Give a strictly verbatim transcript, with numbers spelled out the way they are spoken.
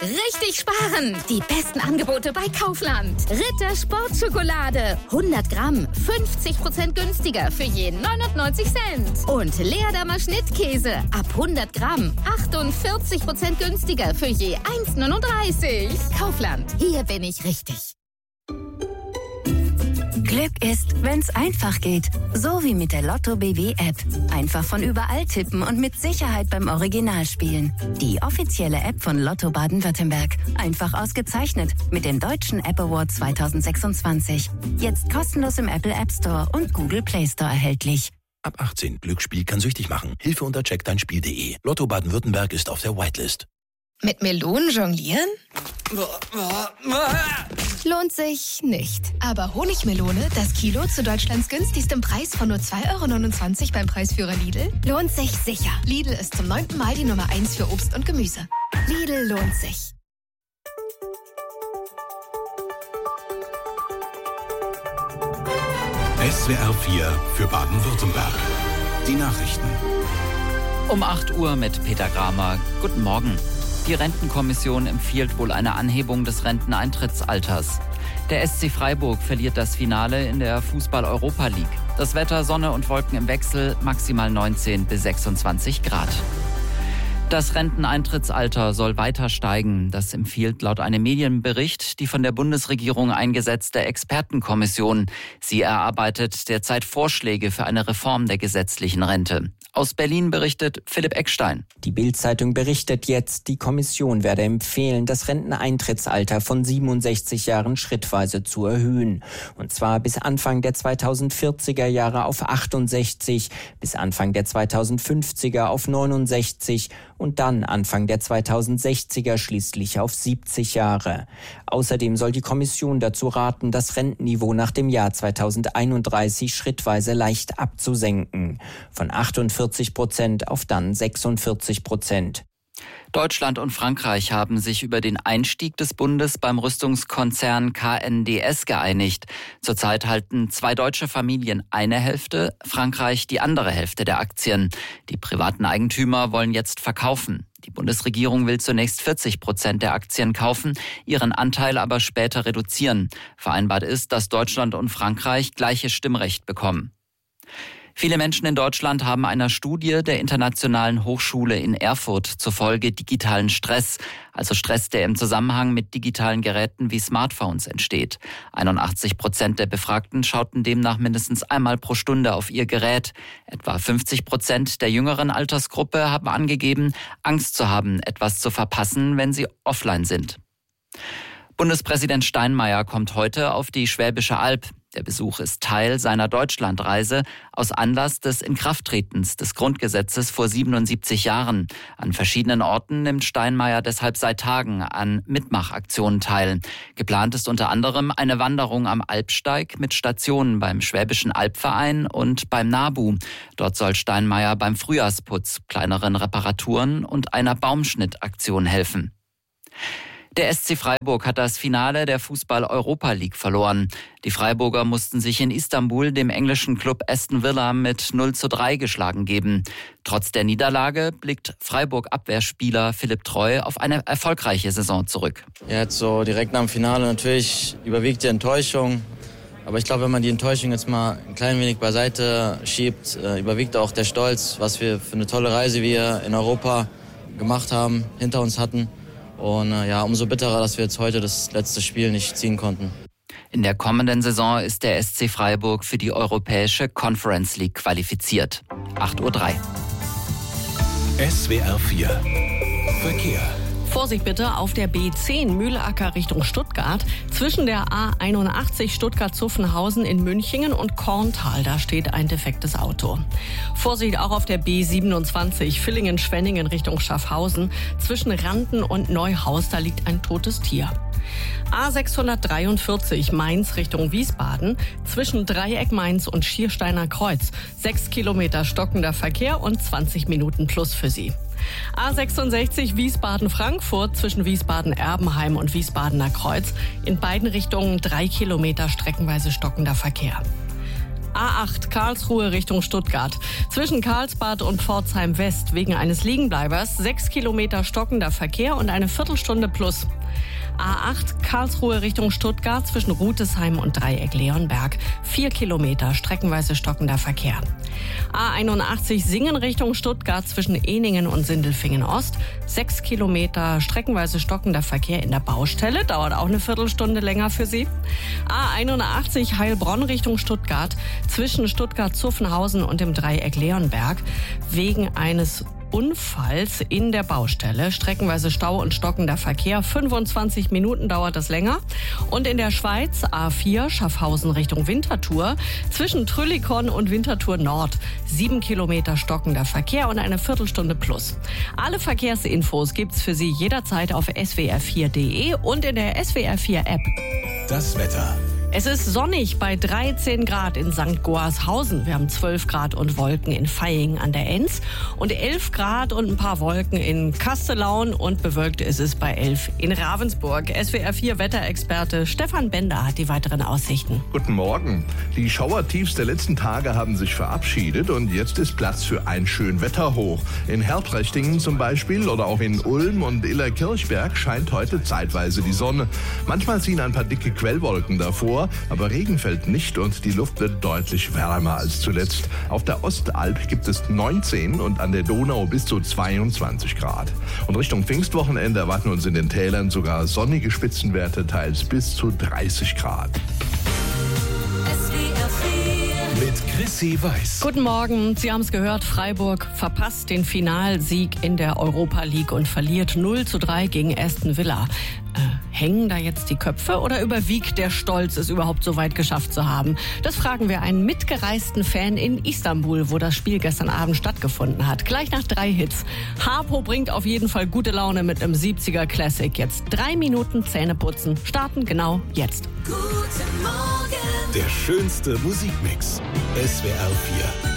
Richtig sparen! Die besten Angebote bei Kaufland. Ritter Sportschokolade. hundert Gramm, fünfzig Prozent günstiger für je neunundneunzig Cent. Und Leerdammer Schnittkäse. Ab hundert Gramm, achtundvierzig Prozent günstiger für je eins neununddreißig. Kaufland, hier bin ich richtig. Glück ist, wenn's einfach geht. So wie mit der Lotto B W App. Einfach von überall tippen und mit Sicherheit beim Original spielen. Die offizielle App von Lotto Baden-Württemberg. Einfach ausgezeichnet mit dem Deutschen App Award zwanzig sechsundzwanzig. Jetzt kostenlos im Apple App Store und Google Play Store erhältlich. Ab achtzehn. Glücksspiel kann süchtig machen. Hilfe unter check dein Spiel punkt de. Lotto Baden-Württemberg ist auf der Whitelist. Mit Melonen jonglieren? Lohnt sich nicht. Aber Honigmelone, das Kilo zu Deutschlands günstigstem Preis von nur zwei Euro neunundzwanzig beim Preisführer Lidl, lohnt sich sicher. Lidl ist zum neunten Mal die Nummer eins für Obst und Gemüse. Lidl lohnt sich. S W R vier für Baden-Württemberg. Die Nachrichten. Um acht Uhr mit Peter Gramer. Guten Morgen. Die Rentenkommission empfiehlt wohl eine Anhebung des Renteneintrittsalters. Der S C Freiburg verliert das Finale in der Fußball-Europa League. Das Wetter, Sonne und Wolken im Wechsel, maximal neunzehn bis sechsundzwanzig Grad. Das Renteneintrittsalter soll weiter steigen. Das empfiehlt laut einem Medienbericht die von der Bundesregierung eingesetzte Expertenkommission. Sie erarbeitet derzeit Vorschläge für eine Reform der gesetzlichen Rente. Aus Berlin berichtet Philipp Eckstein. Die Bild-Zeitung berichtet jetzt, die Kommission werde empfehlen, das Renteneintrittsalter von siebenundsechzig Jahren schrittweise zu erhöhen. Und zwar bis Anfang der zweitausendvierziger Jahre auf achtundsechzig, bis Anfang der zweitausendfünfziger auf neunundsechzig und dann Anfang der zweitausendsechziger schließlich auf siebzig Jahre. Außerdem soll die Kommission dazu raten, das Rentenniveau nach dem Jahr zweitausendeinunddreißig schrittweise leicht abzusenken. Von achtundvierzig Prozent auf dann sechsundvierzig Prozent. Deutschland und Frankreich haben sich über den Einstieg des Bundes beim Rüstungskonzern K N D S geeinigt. Zurzeit halten zwei deutsche Familien eine Hälfte, Frankreich die andere Hälfte der Aktien. Die privaten Eigentümer wollen jetzt verkaufen. Die Bundesregierung will zunächst vierzig Prozent der Aktien kaufen, ihren Anteil aber später reduzieren. Vereinbart ist, dass Deutschland und Frankreich gleiches Stimmrecht bekommen. Viele Menschen in Deutschland haben einer Studie der Internationalen Hochschule in Erfurt zufolge digitalen Stress, also Stress, der im Zusammenhang mit digitalen Geräten wie Smartphones entsteht. einundachtzig Prozent der Befragten schauten demnach mindestens einmal pro Stunde auf ihr Gerät. Etwa fünfzig Prozent der jüngeren Altersgruppe haben angegeben, Angst zu haben, etwas zu verpassen, wenn sie offline sind. Bundespräsident Steinmeier kommt heute auf die Schwäbische Alb. Der Besuch ist Teil seiner Deutschlandreise aus Anlass des Inkrafttretens des Grundgesetzes vor siebenundsiebzig Jahren. An verschiedenen Orten nimmt Steinmeier deshalb seit Tagen an Mitmachaktionen teil. Geplant ist unter anderem eine Wanderung am Alpsteig mit Stationen beim Schwäbischen Albverein und beim NABU. Dort soll Steinmeier beim Frühjahrsputz, kleineren Reparaturen und einer Baumschnittaktion helfen. Der S C Freiburg hat das Finale der Fußball-Europa League verloren. Die Freiburger mussten sich in Istanbul dem englischen Club Aston Villa mit null zu drei geschlagen geben. Trotz der Niederlage blickt Freiburg-Abwehrspieler Philipp Treu auf eine erfolgreiche Saison zurück. Ja, jetzt so direkt nach dem Finale natürlich überwiegt die Enttäuschung. Aber ich glaube, wenn man die Enttäuschung jetzt mal ein klein wenig beiseite schiebt, überwiegt auch der Stolz, was wir für eine tolle Reise wir in Europa gemacht haben, hinter uns hatten. Und äh, ja, umso bitterer, dass wir jetzt heute das letzte Spiel nicht ziehen konnten. In der kommenden Saison ist der S C Freiburg für die Europäische Conference League qualifiziert. acht Uhr drei. S W R vier Verkehr. Vorsicht bitte auf der B zehn Mühlacker Richtung Stuttgart. Zwischen der A einundachtzig Stuttgart-Zuffenhausen in Münchingen und Korntal, da steht ein defektes Auto. Vorsicht auch auf der B siebenundzwanzig Villingen-Schwenningen Richtung Schaffhausen. Zwischen Randen und Neuhaus, da liegt ein totes Tier. A sechshundertdreiundvierzig Mainz Richtung Wiesbaden. Zwischen Dreieck Mainz und Schiersteiner Kreuz. Sechs Kilometer stockender Verkehr und zwanzig Minuten plus für Sie. A sechsundsechzig Wiesbaden-Frankfurt zwischen Wiesbaden-Erbenheim und Wiesbadener Kreuz. In beiden Richtungen drei Kilometer streckenweise stockender Verkehr. A acht Karlsruhe Richtung Stuttgart. Zwischen Karlsbad und Pforzheim West wegen eines Liegenbleibers sechs Kilometer stockender Verkehr und eine Viertelstunde plus. A acht Karlsruhe Richtung Stuttgart zwischen Rutesheim und Dreieck Leonberg. Vier Kilometer streckenweise stockender Verkehr. A einundachtzig Singen Richtung Stuttgart zwischen Ehningen und Sindelfingen Ost. Sechs Kilometer streckenweise stockender Verkehr in der Baustelle. Dauert auch eine Viertelstunde länger für Sie. A einundachtzig Heilbronn Richtung Stuttgart zwischen Stuttgart-Zuffenhausen und dem Dreieck Leonberg. Wegen eines Unfalls in der Baustelle. Streckenweise Stau und stockender Verkehr. fünfundzwanzig Minuten dauert das länger. Und in der Schweiz A vier Schaffhausen Richtung Winterthur. Zwischen Trüllikon und Winterthur Nord. Sieben Kilometer stockender Verkehr und eine Viertelstunde plus. Alle Verkehrsinfos gibt's für Sie jederzeit auf S W R vier Punkt de und in der S W R vier App. Das Wetter. Es ist sonnig bei dreizehn Grad in Sankt Goarshausen. Wir haben zwölf Grad und Wolken in Vaihingen an der Enz und elf Grad und ein paar Wolken in Kastelaun und bewölkt ist es bei elf in Ravensburg. S W R vier Wetterexperte Stefan Bender hat die weiteren Aussichten. Guten Morgen. Die Schauertiefs der letzten Tage haben sich verabschiedet und jetzt ist Platz für ein Schönwetterhoch. In Herprechtingen zum Beispiel oder auch in Ulm und Illerkirchberg scheint heute zeitweise die Sonne. Manchmal ziehen ein paar dicke Quellwolken davor, aber Regen fällt nicht und die Luft wird deutlich wärmer als zuletzt. Auf der Ostalb gibt es neunzehn und an der Donau bis zu zweiundzwanzig Grad. Und Richtung Pfingstwochenende erwarten uns in den Tälern sogar sonnige Spitzenwerte, teils bis zu dreißig Grad. Mit Chrissy Weiß. Guten Morgen. Sie haben es gehört, Freiburg verpasst den Finalsieg in der Europa League und verliert null zu drei gegen Aston Villa. Äh, hängen da jetzt die Köpfe oder überwiegt der Stolz, es überhaupt so weit geschafft zu haben? Das fragen wir einen mitgereisten Fan in Istanbul, wo das Spiel gestern Abend stattgefunden hat. Gleich nach drei Hits. Harpo bringt auf jeden Fall gute Laune mit einem siebziger Classic. Jetzt drei Minuten Zähneputzen. Starten genau jetzt. Guten Morgen. Der schönste Musikmix. S W R vier.